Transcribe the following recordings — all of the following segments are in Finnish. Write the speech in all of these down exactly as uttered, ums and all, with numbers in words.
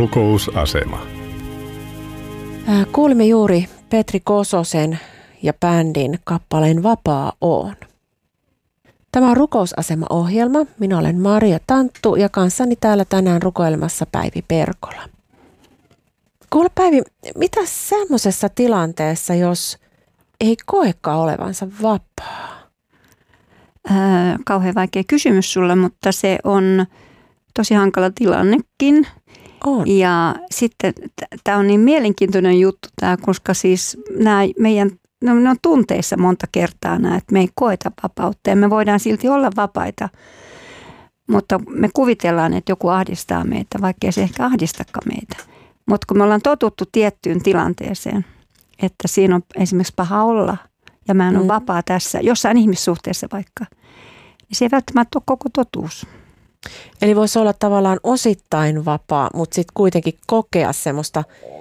Rukousasema. Kuulimme juuri Petri Kososen ja bändin kappaleen Vapaa oon. Tämä on Rukousasema-ohjelma. Minä olen Maria Tanttu ja kanssani täällä tänään rukoilemassa Päivi Perkola. Kuule Päivi, mitä semmoisessa tilanteessa, jos ei koekaan olevansa vapaa? Ää, kauhean vaikea kysymys sulle, mutta se on tosi hankala tilannekin. On. Ja sitten tämä on niin mielenkiintoinen juttu tämä, koska siis nämä meidän, no, ne on tunteissa monta kertaa nämä, että me ei koeta vapautta ja me voidaan silti olla vapaita. Mutta me kuvitellaan, että joku ahdistaa meitä, vaikkei se ehkä ahdistakaan meitä. Mutta kun me ollaan totuttu tiettyyn tilanteeseen, että siinä on esimerkiksi paha olla ja mä en ole mm. vapaa tässä, jossain ihmissuhteessa vaikka, niin se ei välttämättä ole koko totuus. Eli voisi olla tavallaan osittain vapaa, mutta sitten kuitenkin kokea semmoista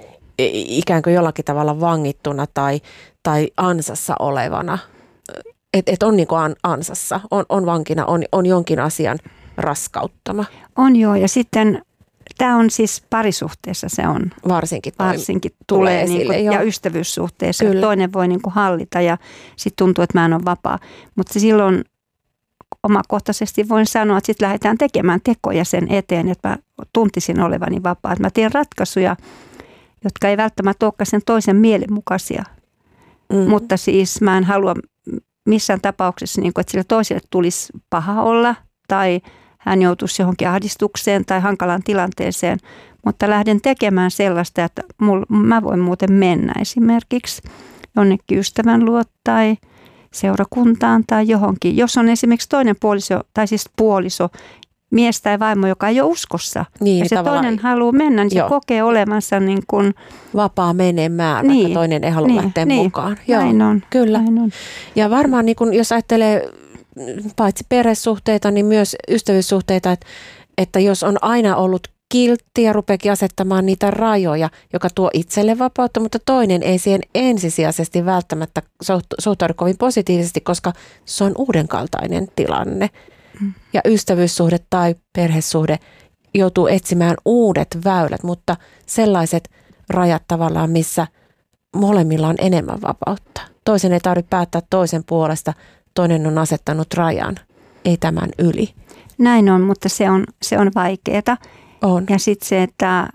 ikään kuin jollakin tavalla vangittuna tai, tai ansassa olevana. Että et on niin kuin an, ansassa, on, on vankina, on, on jonkin asian raskauttama. On joo, ja sitten tämä on siis parisuhteessa se on. Varsinkin, Varsinkin tulee esille, niin kuin, ja joo. ystävyyssuhteessa. Toinen voi niin kuin hallita ja sitten tuntuu, että mä en ole vapaa. Mutta silloin omakohtaisesti voin sanoa, että sitten lähdetään tekemään tekoja sen eteen, että mä tuntisin olevani vapaa. Että mä teen ratkaisuja, jotka ei välttämättä olekaan sen toisen mielenmukaisia. Mm. Mutta siis mä en halua missään tapauksessa, niin kuin, että sille toiselle tulisi paha olla tai hän joutuisi johonkin ahdistukseen tai hankalaan tilanteeseen. Mutta lähden tekemään sellaista, että mul, mä voin muuten mennä esimerkiksi jonnekin ystävän luo tai seurakuntaan tai johonkin. Jos on esimerkiksi toinen puoliso, tai siis puoliso, mies tai vaimo, joka ei ole uskossa, niin, ja se toinen haluaa mennä, niin joo. se kokee olevansa niin kuin vapaa menemään, niin, vaikka toinen ei halua niin, lähteä niin, mukaan. Joo, näin on, kyllä. Näin on. Ja varmaan niin kun, jos ajattelee paitsi perhesuhteita, niin myös ystävyyssuhteita, että, että jos on aina ollut kiltti ja rupeakin asettamaan niitä rajoja, joka tuo itselle vapautta, mutta toinen ei siihen ensisijaisesti välttämättä suhtaudu kovin positiivisesti, koska se on uudenkaltainen tilanne. Mm. Ja ystävyyssuhde tai perhesuhde joutuu etsimään uudet väylät, mutta sellaiset rajat tavallaan, missä molemmilla on enemmän vapautta. Toisen ei tarvitse päättää toisen puolesta, toinen on asettanut rajan, ei tämän yli. Näin on, mutta se on, se on vaikeaa. On. Ja sitten se, että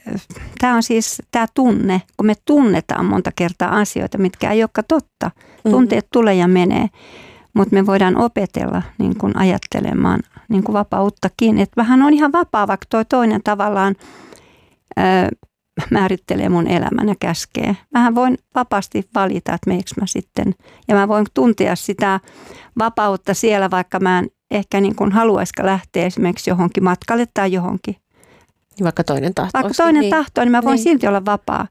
tämä on siis tämä tunne, kun me tunnetaan monta kertaa asioita, mitkä ei olekaan totta. Tunteet mm-hmm. tulee ja menee, mutta me voidaan opetella niin kuin ajattelemaan niin kuin vapauttakin. Että vähän on ihan vapaa, vaikka toi toinen tavallaan ö, määrittelee mun elämän ja käskee. Mähän voin vapaasti valita, että meikö mä sitten. Ja mä voin tuntea sitä vapautta siellä, vaikka mä en ehkä niin kuin haluaisikaan lähteä esimerkiksi johonkin matkalle tai johonkin. Vaikka toinen tahtoo. Vaikka toinen niin. tahtoo, niin mä voin niin. silti olla vapaa.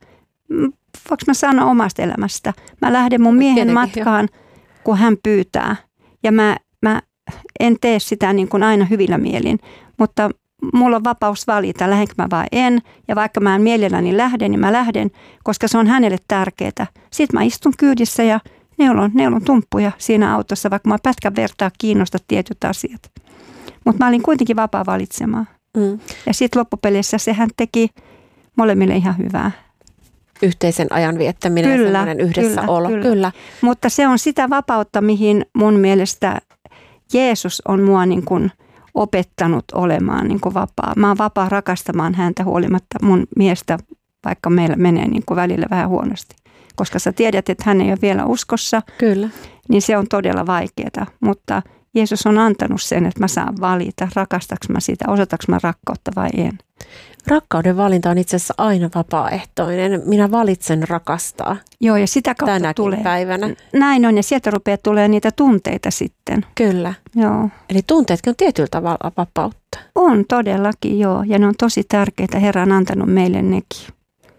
Voinko mä sanoa omasta elämästä? Mä lähden mun miehen Tietenkin, matkaan, jo. kun hän pyytää. Ja mä, mä en tee sitä niin kuin aina hyvillä mielin, mutta mulla on vapaus valita, lähdenkö mä vai en. Ja vaikka mä en mielelläni lähden, niin mä lähden, koska se on hänelle tärkeää. Sitten mä istun kyydissä ja neulon, neulon tumppuja siinä autossa, vaikka mä pätkän vertaa kiinnosta tietyt asiat. Mutta mä olin kuitenkin vapaa valitsemaan. Mm. Ja sitten loppupeleissä sehän teki molemmille ihan hyvää. Yhteisen ajan viettäminen kyllä, ja semmoinen yhdessäolo. Kyllä, kyllä. kyllä. Mutta se on sitä vapautta, mihin mun mielestä Jeesus on mua niin kuin opettanut olemaan niin kuin vapaa. Mä oon vapaa rakastamaan häntä huolimatta mun miestä, vaikka meillä menee niin kuin välillä vähän huonosti. Koska sä tiedät, että hän ei ole vielä uskossa, kyllä. niin se on todella vaikeaa. Mutta Jeesus on antanut sen, että mä saan valita, rakastaks mä sitä, osataks mä rakkautta vai en. Rakkauden valinta on itse asiassa aina vapaaehtoinen. Minä valitsen rakastaa. Joo, ja sitä kautta tänäkin tulee. päivänä. Näin on, ja sieltä rupeaa tulee niitä tunteita sitten. Kyllä. Joo. Eli tunteetkin on tietyllä tavalla vapautta. On todellakin, joo. Ja ne on tosi tärkeitä. Herra on antanut meille nekin.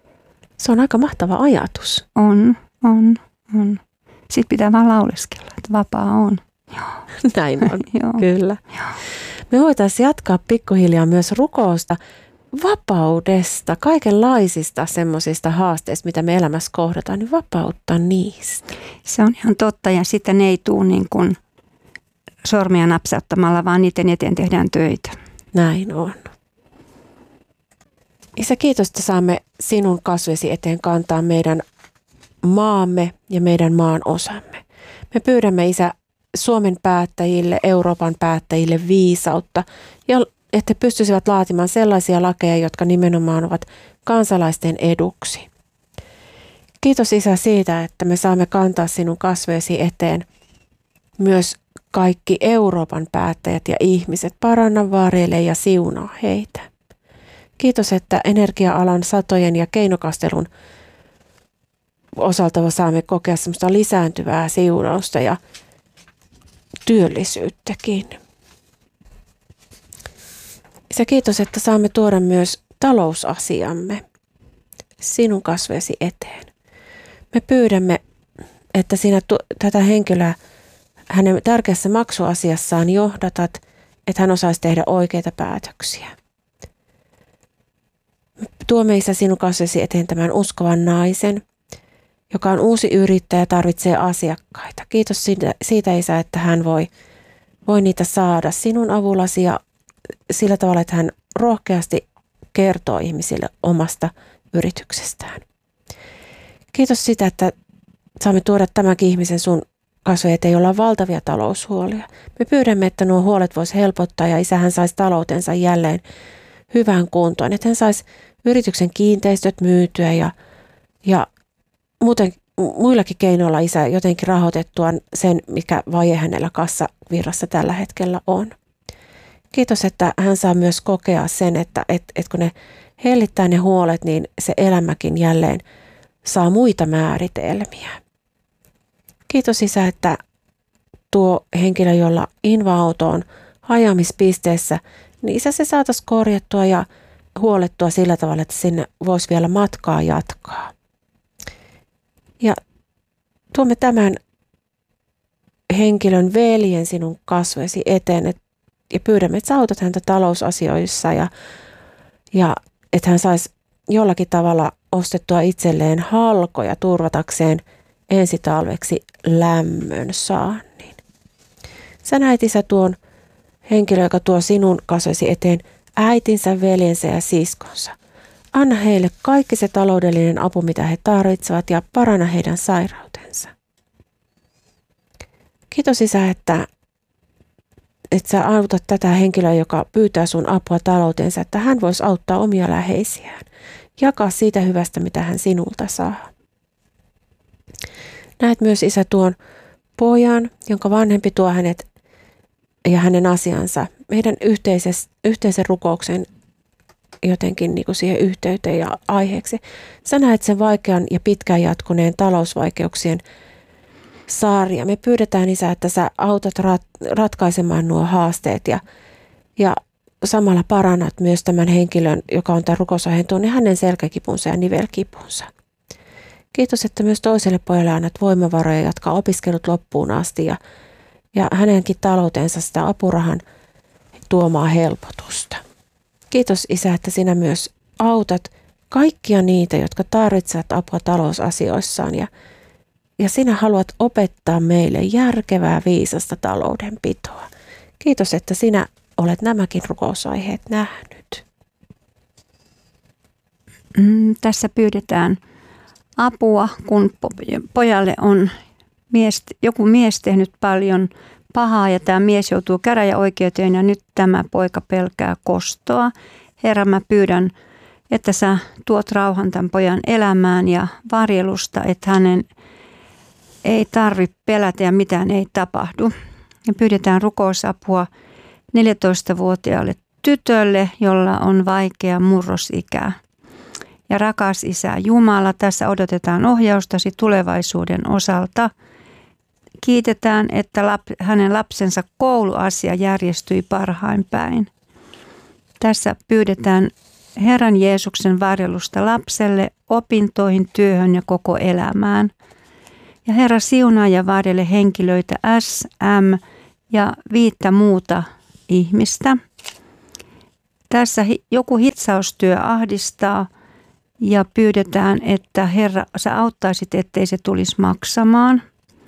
Se on aika mahtava ajatus. On, on, on. Sitten pitää vaan lauleskella, että vapaa on. Joo. Näin on, Joo. kyllä. Joo. Me voitaisiin jatkaa pikkuhiljaa myös rukousta, vapaudesta, kaikenlaisista semmoisista haasteista, mitä me elämässä kohdataan, niin vapauttaa niistä. Se on ihan totta, ja sitten ne ei tule niin kuin sormia napsauttamalla, vaan niiden eteen tehdään töitä. Näin on. Isä, kiitos, että saamme sinun kasvesi eteen kantaa meidän maamme ja meidän maan osamme. Me pyydämme, Isä, Suomen päättäjille, Euroopan päättäjille viisautta ja että pystyisivät laatimaan sellaisia lakeja, jotka nimenomaan ovat kansalaisten eduksi. Kiitos, Isä, siitä, että me saamme kantaa sinun kasvesi eteen myös kaikki Euroopan päättäjät ja ihmiset. Paranna, varjele ja siunaa heitä. Kiitos, että energia-alan satojen ja keinokastelun osalta saamme kokea semmoista lisääntyvää siunausta ja työllisyyttäkin. Isä, kiitos, että saamme tuoda myös talousasiamme sinun kasvesi eteen. Me pyydämme, että sinä tu- tätä henkilöä hänen tärkeässä maksuasiassaan johdatat, että hän osaisi tehdä oikeita päätöksiä. Tuomme, Isä, sinun kasvesi eteen tämän uskovan naisen, joka on uusi yrittäjä ja tarvitsee asiakkaita. Kiitos siitä, siitä, Isä, että hän voi, voi niitä saada sinun avullasi ja sillä tavalla, että hän rohkeasti kertoo ihmisille omasta yrityksestään. Kiitos sitä, että saamme tuoda tämänkin ihmisen sun kasvojen eteen, jolla on valtavia taloushuolia. Me pyydämme, että nuo huolet voisi helpottaa ja Isä, hän saisi taloutensa jälleen hyvään kuntoon, että hän saisi yrityksen kiinteistöt myytyä ja, ja muuten muillakin keinoilla, Isä, jotenkin rahoitettua sen, mikä vaje hänellä kassavirrassa tällä hetkellä on. Kiitos, että hän saa myös kokea sen, että et, et kun ne hellittää ne huolet, niin se elämäkin jälleen saa muita määritelmiä. Kiitos, Isä, että tuo henkilö, jolla inva-auto on hajaamispisteessä, niin Isä, se saataisiin korjattua ja huolettua sillä tavalla, että sinne voisi vielä matkaa jatkaa. Ja tuomme tämän henkilön veljen sinun kasvesi eteen et, ja pyydämme, että sä autat häntä talousasioissa ja, ja että hän saisi jollakin tavalla ostettua itselleen halkoja turvatakseen ensi talveksi lämmön saannin. Sä näet, Isä, tuon henkilö, joka tuo sinun kasvesi eteen äitinsä, veljensä ja siskonsa. Anna heille kaikki se taloudellinen apu, mitä he tarvitsevat ja paranna heidän sairautensa. Kiitos, Isä, että, että sä autat tätä henkilöä, joka pyytää sun apua taloutensa, että hän voisi auttaa omia läheisiään. Jakaa siitä hyvästä, mitä hän sinulta saa. Näet myös, Isä, tuon pojan, jonka vanhempi tuo hänet ja hänen asiansa meidän yhteisen rukouksen jotenkin niin kuin siihen yhteyteen ja aiheeksi. Sä näet sen vaikean ja pitkään jatkuneen talousvaikeuksien sarja. Me pyydetään, Isä, että sä autat rat- ratkaisemaan nuo haasteet ja, ja samalla parannat myös tämän henkilön, joka on tämän rukousaiheen tuonne, hänen selkäkipunsa ja nivelkipunsa. Kiitos, että myös toiselle pojalle annat voimavaroja jatkaa opiskelut loppuun asti ja, ja hänenkin taloutensa sitä apurahan tuomaa helpotusta. Kiitos, Isä, että sinä myös autat kaikkia niitä, jotka tarvitsevat apua talousasioissaan ja, ja sinä haluat opettaa meille järkevää, viisasta taloudenpitoa. Kiitos, että sinä olet nämäkin rukousaiheet nähnyt. Mm, tässä pyydetään apua, kun pojalle on mies, joku mies tehnyt paljon pahaa ja tämä mies joutuu käräjäoikeuteen ja nyt tämä poika pelkää kostoa. Herra, mä pyydän, että sä tuot rauhan tämän pojan elämään ja varjelusta, että hänen ei tarvitse pelätä ja mitään ei tapahdu. Ja pyydetään rukousapua neljätoistavuotiaalle tytölle, jolla on vaikea murrosikä. Ja rakas Isä Jumala, tässä odotetaan ohjaustasi tulevaisuuden osalta. Kiitetään, että lap, hänen lapsensa kouluasia järjestyi parhain päin. Tässä pyydetään Herran Jeesuksen varjelusta lapselle, opintoihin, työhön ja koko elämään. Ja Herra, siunaa ja varjele henkilöitä S, M ja viittä muuta ihmistä. Tässä joku hitsaustyö ahdistaa ja pyydetään, että Herra, sä auttaisit, ettei se tulisi maksamaan.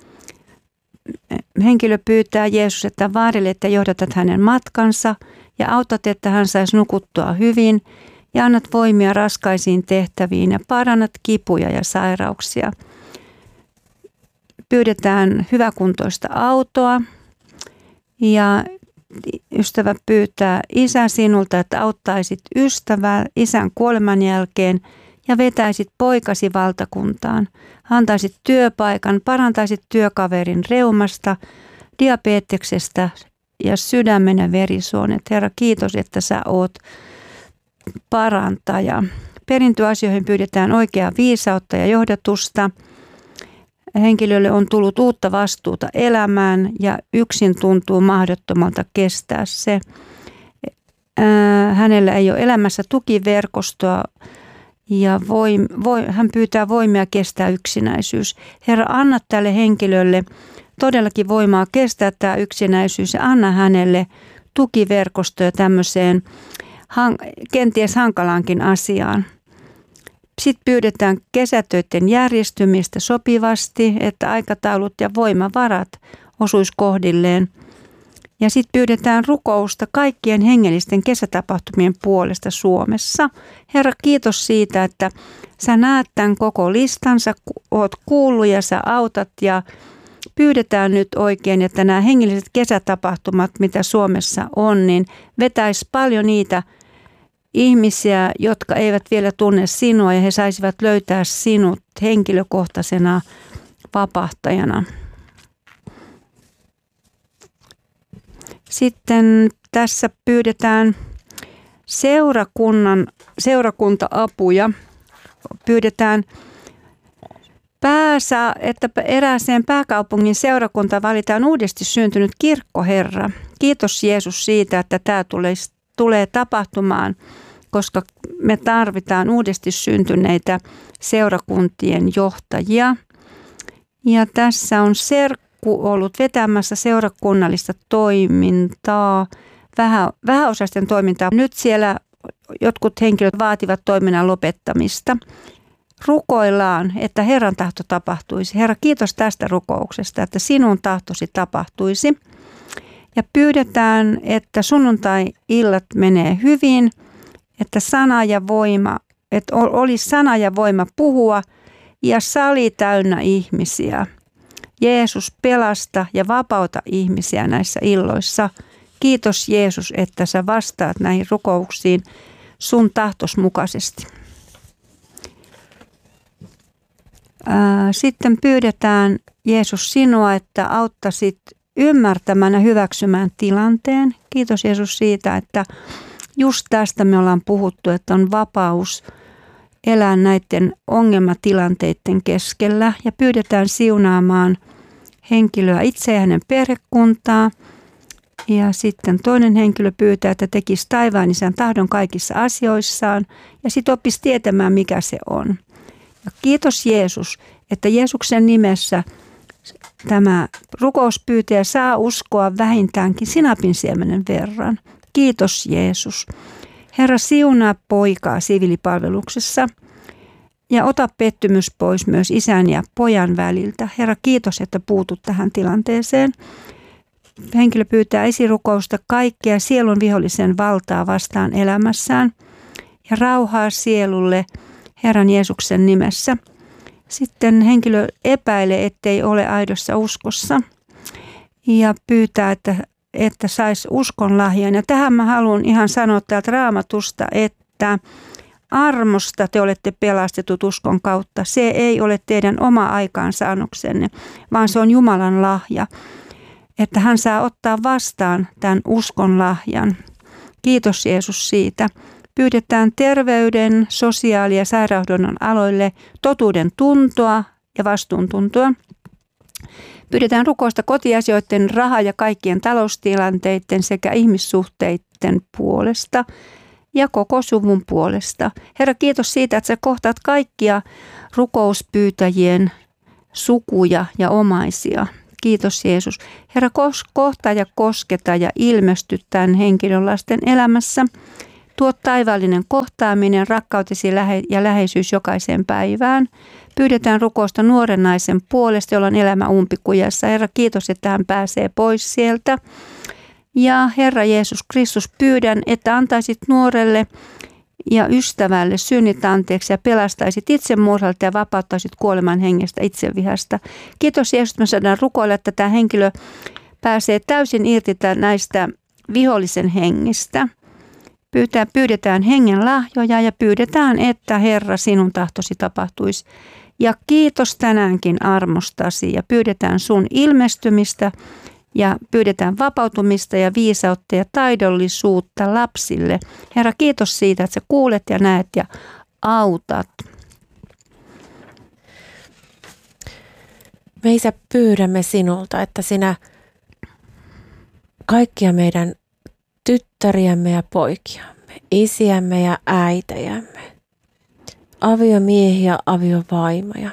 Henkilö pyytää Jeesus, että varjele, että johdatat hänen matkansa ja autat, että hän saisi nukuttua hyvin ja annat voimia raskaisiin tehtäviin ja parannat kipuja ja sairauksia. Pyydetään hyväkuntoista autoa ja ystävä pyytää Isä sinulta, että auttaisit ystävää isän kuoleman jälkeen ja vetäisit poikasi valtakuntaan. Antaisit työpaikan, parantaisit työkaverin reumasta, diabeteksestä ja sydämen ja verisuonet. Herra, kiitos, että sä oot parantaja. Perintöasioihin pyydetään oikeaa viisautta ja johdatusta. Henkilölle on tullut uutta vastuuta elämään ja yksin tuntuu mahdottomalta kestää se. Hänellä ei ole elämässä tukiverkostoa ja voi, voi, hän pyytää voimia kestää yksinäisyys. Herra, anna tälle henkilölle todellakin voimaa kestää tämä yksinäisyys ja anna hänelle tukiverkostoja tämmöiseen kenties hankalaankin asiaan. Sitten pyydetään kesätöiden järjestymistä sopivasti, että aikataulut ja voimavarat osuisi kohdilleen. Ja sitten pyydetään rukousta kaikkien hengellisten kesätapahtumien puolesta Suomessa. Herra, kiitos siitä, että sä näet tämän koko listan, sä oot kuullut ja sä autat ja pyydetään nyt oikein, että nämä hengelliset kesätapahtumat, mitä Suomessa on, niin vetäisi paljon niitä ihmisiä, jotka eivät vielä tunne sinua ja he saisivat löytää sinut henkilökohtaisena vapahtajana. Sitten tässä pyydetään seurakunnan, seurakunta-apuja. Pyydetään pääsä, että erääseen pääkaupungin seurakunta valitaan uudesti syntynyt kirkkoherra. Kiitos Jeesus siitä, että tämä tulee, tulee tapahtumaan, koska me tarvitaan uudesti syntyneitä seurakuntien johtajia. Ja tässä on serkku ollut vetämässä seurakunnallista toimintaa, vähän, vähäosaisten toimintaa. Nyt siellä jotkut henkilöt vaativat toiminnan lopettamista. Rukoillaan, että Herran tahto tapahtuisi. Herra, kiitos tästä rukouksesta, että sinun tahtosi tapahtuisi. Ja pyydetään, että sunnuntai-illat menee hyvin, että sana ja voima, että olisi sana ja voima puhua ja sali täynnä ihmisiä. Jeesus, pelasta ja vapauta ihmisiä näissä illoissa. Kiitos Jeesus, että sä vastaat näihin rukouksiin sun tahtos mukaisesti. Sitten pyydetään Jeesus sinua, että auttaisit ymmärtämään ja hyväksymään tilanteen. Kiitos Jeesus siitä, että just tästä me ollaan puhuttu, että on vapaus elää näiden ongelmatilanteiden keskellä ja pyydetään siunaamaan henkilöä itse ja hänen perhekuntaa. Ja sitten toinen henkilö pyytää, että tekisi taivaan isän tahdon kaikissa asioissaan ja sitten oppisi tietämään, mikä se on. Ja kiitos Jeesus, että Jeesuksen nimessä tämä rukouspyytäjä saa uskoa vähintäänkin sinapin siemenen verran. Kiitos Jeesus. Herra, siunaa poikaa siviilipalveluksessa ja ota pettymys pois myös isän ja pojan väliltä. Herra, kiitos, että puutut tähän tilanteeseen. Henkilö pyytää esirukousta kaikkea sielun vihollisen valtaa vastaan elämässään ja rauhaa sielulle Herran Jeesuksen nimessä. Sitten henkilö epäilee, ettei ole aidossa uskossa ja pyytää, että, että saisi uskon lahjan. Ja tähän mä haluan ihan sanoa täältä Raamatusta, että armosta te olette pelastetut uskon kautta. Se ei ole teidän oma aikaansaannoksenne, vaan se on Jumalan lahja. Että hän saa ottaa vastaan tämän uskon lahjan. Kiitos Jeesus siitä. Pyydetään terveyden, sosiaali- ja sairaanhoidon aloille totuuden tuntoa ja vastuuntuntoa. Pyydetään rukousta kotiasioiden, raha- ja kaikkien taloustilanteiden sekä ihmissuhteiden puolesta ja koko suvun puolesta. Herra, kiitos siitä, että sä kohtaat kaikkia rukouspyytäjien sukuja ja omaisia. Kiitos Jeesus. Herra, kohtaa ja kosketa ja ilmesty tämän henkilön lasten elämässä. Tuo taivaallinen kohtaaminen, rakkautesi ja läheisyys jokaiseen päivään. Pyydetään rukousta nuoren naisen puolesta, jolla on elämä umpikujassa. Herra, kiitos, että hän pääsee pois sieltä. Ja Herra Jeesus Kristus, pyydän, että antaisit nuorelle ja ystävälle synnit anteeksi ja pelastaisit itsemurhalta ja vapauttaisit kuoleman hengestä itsevihasta. Kiitos Jeesus, me saadaan rukoilla, että tämä henkilö pääsee täysin irti näistä vihollisen hengistä. Pyydetään, pyydetään hengen lahjoja ja pyydetään, että Herra sinun tahtosi tapahtuisi. Ja kiitos tänäänkin armostasi ja pyydetään sun ilmestymistä ja pyydetään vapautumista ja viisautta ja taidollisuutta lapsille. Herra, kiitos siitä, että sä kuulet ja näet ja autat. Me Isä, pyydämme sinulta, että sinä kaikkia meidän tyttäriämme ja poikiamme, isiämme ja äitejämme, aviomiehiä, aviovaimoja,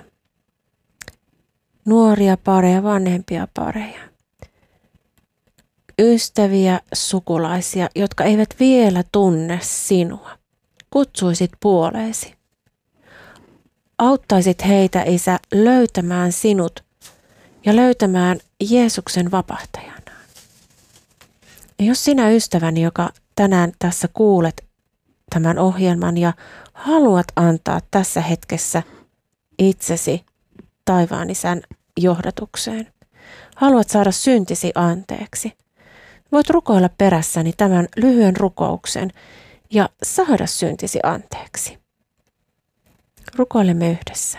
nuoria pareja, vanhempia pareja, ystäviä, sukulaisia, jotka eivät vielä tunne sinua, kutsuisit puoleesi. Auttaisit heitä, Isä, löytämään sinut ja löytämään Jeesuksen vapahtajana. Ja jos sinä, ystäväni, joka tänään tässä kuulet tämän ohjelman ja haluat antaa tässä hetkessä itsesi taivaan Isän johdatukseen, haluat saada syntisi anteeksi, voit rukoilla perässäni tämän lyhyen rukouksen ja saada syntisi anteeksi. Rukoilemme yhdessä.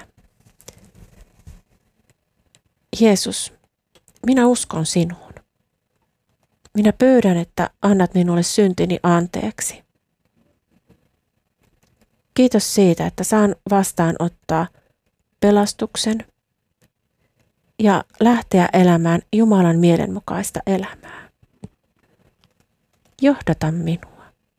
Jeesus, minä uskon sinuun. Minä pyydän, että annat minulle syntini anteeksi. Kiitos siitä, että saan vastaanottaa pelastuksen ja lähteä elämään Jumalan mielenmukaista elämää. Johdata minua.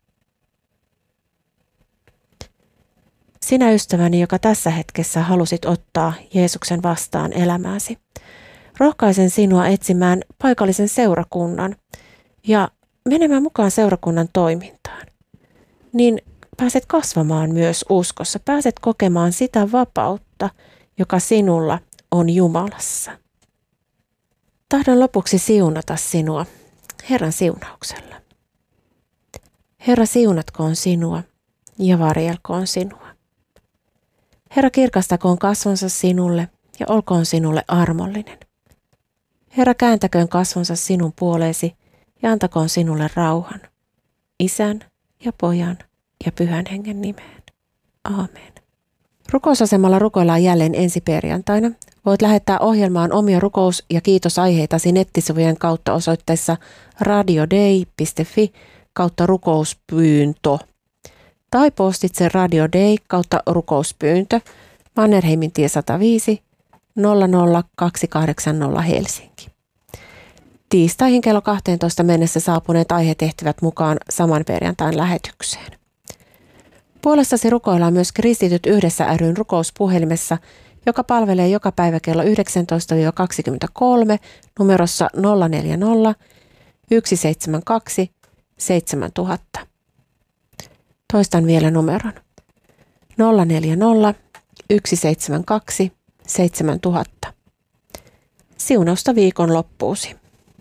Sinä, ystäväni, joka tässä hetkessä halusit ottaa Jeesuksen vastaan elämääsi, rohkaisen sinua etsimään paikallisen seurakunnan ja menemään mukaan seurakunnan toimintaan. Niin pääset kasvamaan myös uskossa, pääset kokemaan sitä vapautta, joka sinulla on Jumalassa. Tahdon lopuksi siunata sinua Herran siunauksella. Herra, siunatkoon sinua ja varjelkoon sinua. Herra, kirkastakoon kasvonsa sinulle ja olkoon sinulle armollinen. Herra, kääntäköön kasvonsa sinun puoleesi ja antakoon sinulle rauhan, Isän ja Pojan ja Pyhän Hengen nimeen. Aamen. Rukousasemalla rukoillaan jälleen ensi perjantaina. Voit lähettää ohjelmaan omia rukous- ja kiitosaiheitasi nettisivujen kautta osoitteessa radiodei piste fi kautta rukouspyyntö. Tai postitse radiodei kautta rukouspyyntö Mannerheimin tie sata viisi nolla nolla kaksi kahdeksan nolla Helsinki. Tiistaihin kello kaksitoista mennessä saapuneet aihetehtivät mukaan saman perjantain lähetykseen. Puolestasi rukoillaan myös Kristityt yhdessä ry:n rukouspuhelimessa, joka palvelee joka päivä kello yhdeksäntoista kaksikymmentäkolme numerossa nolla neljä nolla yksi seitsemän kaksi seitsemän nolla nolla nolla. Toistan vielä numeron nolla neljä nolla yksi seitsemän kaksi seitsemän nolla nolla nolla. Siunausta viikon loppuusi.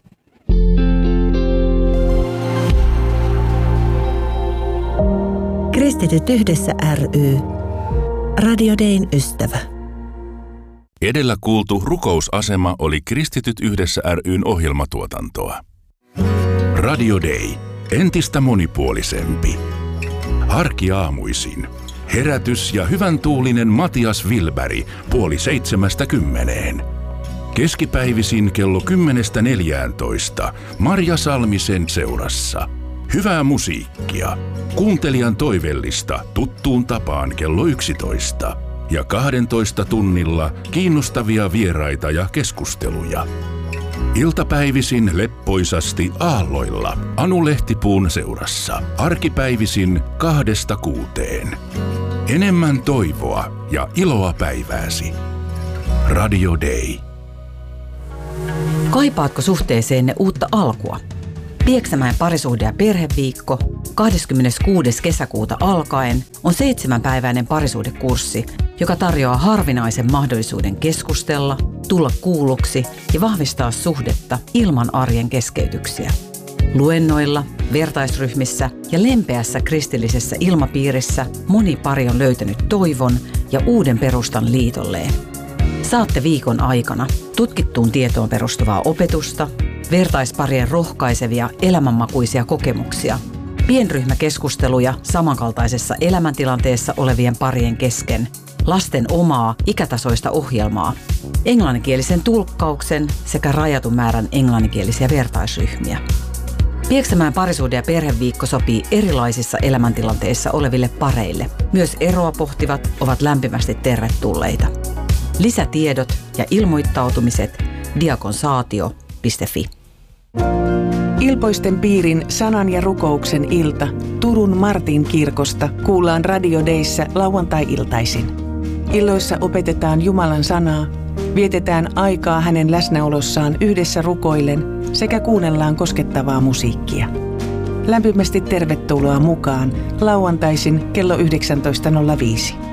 Kristityt yhdessä ry. Radio Dayn ystävä. Edellä kuultu rukousasema oli Kristityt yhdessä ry:n ohjelmatuotantoa. Radio Day. Entistä monipuolisempi. Arkiaamuisin. Herätys ja hyvän tuulinen Matias Wilberg puoli seitsemästä kymmeneen. Keskipäivisin kello kymmenestä neljääntoista Marja Salmisen seurassa. Hyvää musiikkia. Kuuntelijan toivellista tuttuun tapaan kello yksitoista. Ja kahdentoista tunnilla kiinnostavia vieraita ja keskusteluja. Iltapäivisin leppoisasti aalloilla Anu Lehtipuun seurassa. Arkipäivisin kahdesta kuuteen. Enemmän toivoa ja iloa päivääsi. Radio Day. Kaipaatko suhteeseenne uutta alkua? Pieksämäen parisuhde- ja perheviikko kahdeskymmeneskuudes kesäkuuta alkaen on seitsemänpäiväinen parisuhdekurssi, joka tarjoaa harvinaisen mahdollisuuden keskustella, tulla kuulluksi ja vahvistaa suhdetta ilman arjen keskeytyksiä. Luennoilla, vertaisryhmissä ja lempeässä kristillisessä ilmapiirissä moni pari on löytänyt toivon ja uuden perustan liitolleen. Saatte viikon aikana tutkittuun tietoon perustuvaa opetusta, vertaisparien rohkaisevia elämänmakuisia kokemuksia, pienryhmäkeskusteluja samankaltaisessa elämäntilanteessa olevien parien kesken, lasten omaa ikätasoista ohjelmaa, englanninkielisen tulkkauksen sekä rajatun määrän englanninkielisiä vertaisryhmiä. Pieksämäen parisuhde- ja perheviikko sopii erilaisissa elämäntilanteissa oleville pareille. Myös eroa pohtivat ovat lämpimästi tervetulleita. Lisätiedot ja ilmoittautumiset diakonsaatio piste fi. Ilpoisten piirin sanan ja rukouksen ilta Turun Martin kirkosta kuullaan Radio Dayssä lauantai-iltaisin. Illoissa opetetaan Jumalan sanaa, vietetään aikaa hänen läsnäolossaan yhdessä rukoillen sekä kuunnellaan koskettavaa musiikkia. Lämpimästi tervetuloa mukaan lauantaisin kello yhdeksäntoista nolla viisi.